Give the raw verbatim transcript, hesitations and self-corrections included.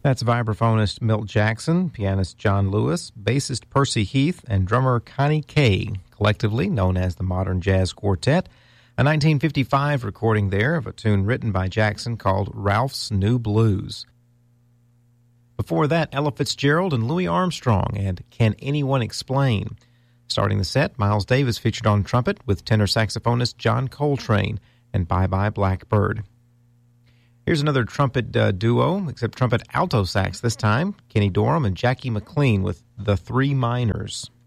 That's vibraphonist Milt Jackson, pianist John Lewis, bassist Percy Heath, and drummer Connie Kay, collectively known as the Modern Jazz Quartet, a nineteen fifty-five recording there of a tune written by Jackson called Ralph's New Blues. Before that, Ella Fitzgerald and Louis Armstrong and Can Anyone Explain? Starting the set, Miles Davis featured on trumpet with tenor saxophonist John Coltrane and Bye Bye Blackbird. Here's another trumpet uh, duo, except trumpet alto sax this time, Kenny Dorham and Jackie McLean with The Three Minors.